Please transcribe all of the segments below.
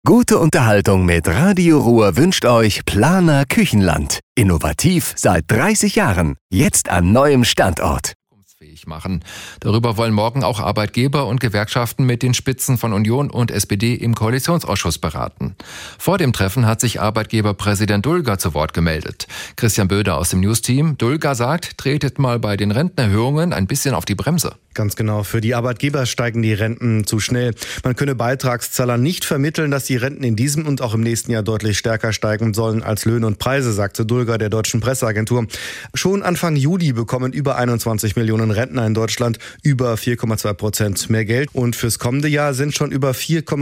Gute Unterhaltung mit Radio Ruhr wünscht euch Planer Küchenland. Innovativ seit 30 Jahren. Jetzt an neuem Standort. Fähig machen. Darüber wollen morgen auch Arbeitgeber und Gewerkschaften mit den Spitzen von Union und SPD im Koalitionsausschuss beraten. Vor dem Treffen hat sich Arbeitgeberpräsident Dulger zu Wort gemeldet. Christian Böder aus dem News-Team. Dulger sagt, tretet mal bei den Rentenerhöhungen ein bisschen auf die Bremse. Ganz genau. Für die Arbeitgeber steigen die Renten zu schnell. Man könne Beitragszahlern nicht vermitteln, dass die Renten in diesem und auch im nächsten Jahr deutlich stärker steigen sollen als Löhne und Preise, sagte Dulger der deutschen Presseagentur. Schon Anfang Juli bekommen über 21 Millionen Rentner in Deutschland über 4,2% mehr Geld. Und fürs kommende Jahr sind schon über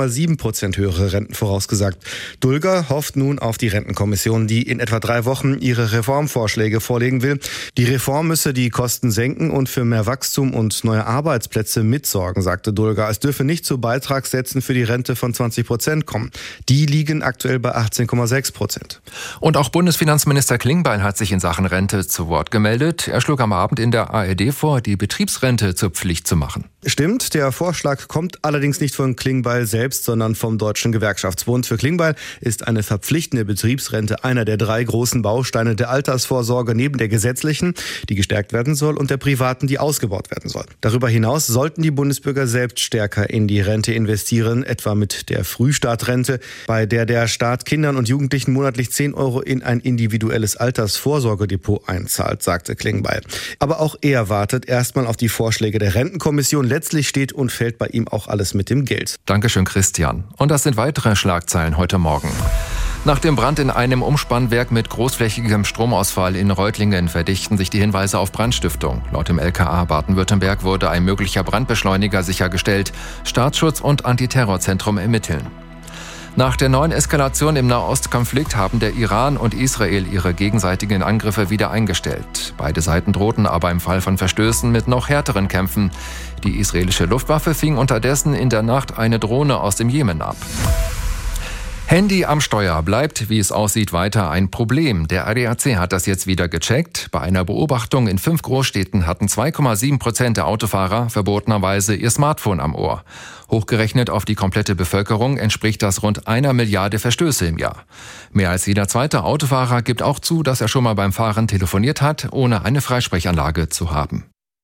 4,7% höhere Renten vorausgesagt. Dulger hofft nun auf die Rentenkommission, die in etwa 3 Wochen ihre Reformvorschläge vorlegen will. Die Reform müsse die Kosten senken und für mehr Wachstum und neue Arbeitsplätze mitsorgen, sagte Dulger. Es dürfe nicht zu Beitragssätzen für die Rente von 20% kommen. Die liegen aktuell bei 18,6%. Und auch Bundesfinanzminister Klingbeil hat sich in Sachen Rente zu Wort gemeldet. Er schlug am Abend in der ARD vor, die Betriebsrente zur Pflicht zu machen. Stimmt, der Vorschlag kommt allerdings nicht von Klingbeil selbst, sondern vom Deutschen Gewerkschaftsbund. Für Klingbeil ist eine verpflichtende Betriebsrente einer der 3 großen Bausteine der Altersvorsorge neben der gesetzlichen, die gestärkt werden soll, und der privaten, die ausgebaut werden soll. Darüber hinaus sollten die Bundesbürger selbst stärker in die Rente investieren, etwa mit der Frühstartrente, bei der der Staat Kindern und Jugendlichen monatlich 10 € in ein individuelles Altersvorsorgedepot einzahlt, sagte Klingbeil. Aber auch er wartet erstmal auf die Vorschläge der Rentenkommission. Letztlich steht und fällt bei ihm auch alles mit dem Geld. Dankeschön, Christian. Und das sind weitere Schlagzeilen heute Morgen. Nach dem Brand in einem Umspannwerk mit großflächigem Stromausfall in Reutlingen verdichten sich die Hinweise auf Brandstiftung. Laut dem LKA Baden-Württemberg wurde ein möglicher Brandbeschleuniger sichergestellt. Staatsschutz und Antiterrorzentrum ermitteln. Nach der neuen Eskalation im Nahostkonflikt haben der Iran und Israel ihre gegenseitigen Angriffe wieder eingestellt. Beide Seiten drohten aber im Fall von Verstößen mit noch härteren Kämpfen. Die israelische Luftwaffe fing unterdessen in der Nacht eine Drohne aus dem Jemen ab. Handy am Steuer bleibt, wie es aussieht, weiter ein Problem. Der ADAC hat das jetzt wieder gecheckt. Bei einer Beobachtung in 5 Großstädten hatten 2,7% der Autofahrer verbotenerweise ihr Smartphone am Ohr. Hochgerechnet auf die komplette Bevölkerung entspricht das rund 1 Milliarde Verstöße im Jahr. Mehr als jeder zweite Autofahrer gibt auch zu, dass er schon mal beim Fahren telefoniert hat, ohne eine Freisprechanlage zu haben.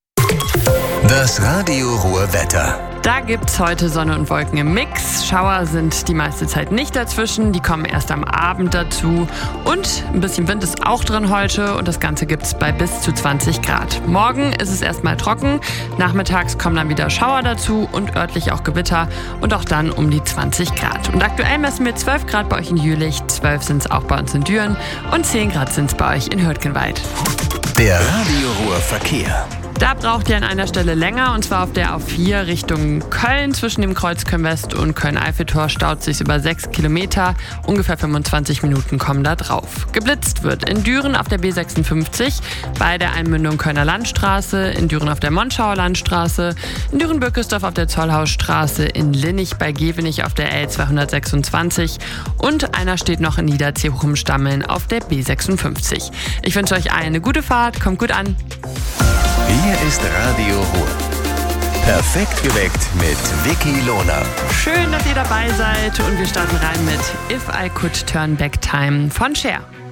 Das Radio Ruhr Wetter. Da gibt's heute Sonne und Wolken im Mix. Schauer sind die meiste Zeit nicht dazwischen, die kommen erst am Abend dazu. Und ein bisschen Wind ist auch drin heute und das Ganze gibt's bei bis zu 20 Grad. Morgen ist es erstmal trocken, nachmittags kommen dann wieder Schauer dazu und örtlich auch Gewitter und auch dann um die 20 Grad. Und aktuell messen wir 12 Grad bei euch in Jülich, 12 sind's auch bei uns in Düren und 10 Grad sind's bei euch in Hürtgenwald. Der Radio Ruhr Verkehr. Da braucht ihr an einer Stelle länger, und zwar auf der A4 Richtung Köln. Zwischen dem Kreuz Köln-West und Köln-Eiffeltor staut sich über 6 Kilometer. Ungefähr 25 Minuten kommen da drauf. Geblitzt wird in Düren auf der B56, bei der Einmündung Kölner Landstraße, in Düren auf der Monschauer Landstraße, in Düren-Bürkesdorf auf der Zollhausstraße, in Linnich bei Gevenich auf der L226 und einer steht noch in Niederzeh-Hochum-Stammeln auf der B56. Ich wünsche euch allen eine gute Fahrt, kommt gut an. Hier ist Radio Ruhr. Perfekt geweckt mit Vicky Lohner. Schön, dass ihr dabei seid und wir starten rein mit If I Could Turn Back Time von Cher.